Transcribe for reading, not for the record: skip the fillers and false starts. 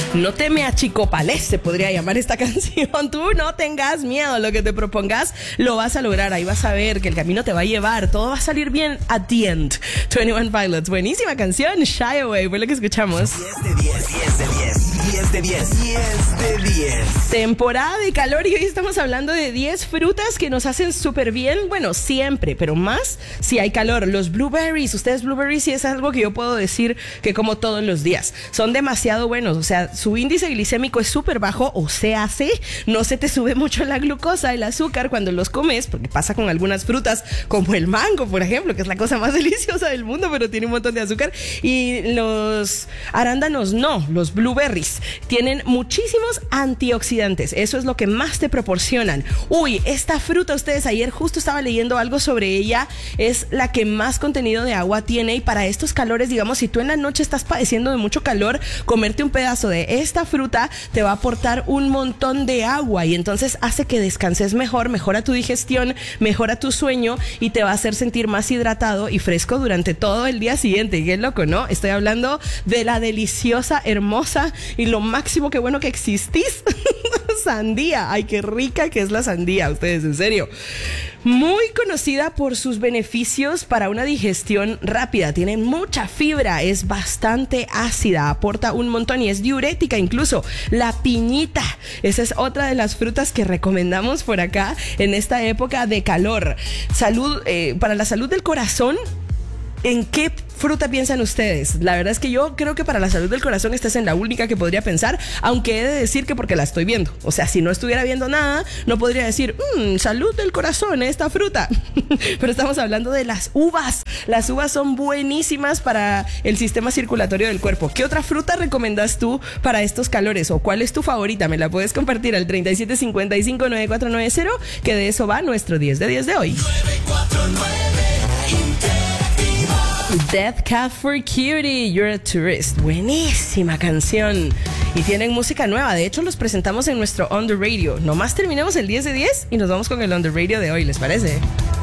No te me achicopales, se podría llamar esta canción. Tú no tengas miedo, lo que te propongas lo vas a lograr. Ahí vas a ver que el camino te va a llevar, todo va a salir bien at the end. 21 Pilots, buenísima canción. Shy Away, fue lo que escuchamos. 10 de 10, 10 de 10, 10 de 10, 10 de 10. Temporada de calor y hoy estamos hablando de 10 frutas que nos hacen súper bien, bueno, siempre, pero más si hay calor. Los blueberries, ustedes blueberries sí es algo que yo puedo decir que como todos los días. Son demasiado buenos, o sea, su índice glicémico es súper bajo, o sea, no se te sube mucho la glucosa, el azúcar cuando los comes, porque pasa con algunas frutas como el mango, por ejemplo, que es la cosa más deliciosa del mundo, pero tiene un montón de azúcar. Y los arándanos no, los blueberries tienen muchísimos antioxidantes, eso es lo que más te proporcionan. Uy, esta fruta, ustedes, ayer justo estaba leyendo algo sobre ella, es la que más contenido de agua tiene, y para estos calores, digamos, si tú en la noche estás padeciendo de mucho calor, comerte un pedazo de esta fruta te va a aportar un montón de agua y entonces hace que descanses mejor, mejora tu digestión, mejora tu sueño y te va a hacer sentir más hidratado y fresco durante todo el día siguiente. Qué loco, ¿no? Estoy hablando de la deliciosa, hermosa y lo máximo que bueno que existís. Sandía. Ay, qué rica que es la sandía, ustedes, en serio. Muy conocida por sus beneficios para una digestión rápida. Tiene mucha fibra, es bastante ácida, aporta un montón y es diurética incluso. La piñita, esa es otra de las frutas que recomendamos por acá en esta época de calor. Para la salud del corazón, ¿en qué fruta piensan ustedes? La verdad es que yo creo que para la salud del corazón esta es en la única que podría pensar, aunque he de decir que porque la estoy viendo. O sea, si no estuviera viendo nada, no podría decir, salud del corazón, esta fruta. Pero estamos hablando de las uvas. Las uvas son buenísimas para el sistema circulatorio del cuerpo. ¿Qué otra fruta recomiendas tú para estos calores? ¿O cuál es tu favorita? Me la puedes compartir al 37559490, que de eso va nuestro 10 de 10 de hoy. 949 Death Cab for Cutie, You're a Tourist. Buenísima canción. Y tienen música nueva. De hecho, los presentamos en nuestro On The Radio. Nomás terminamos el 10 de 10 y nos vamos con el On The Radio de hoy, ¿les parece?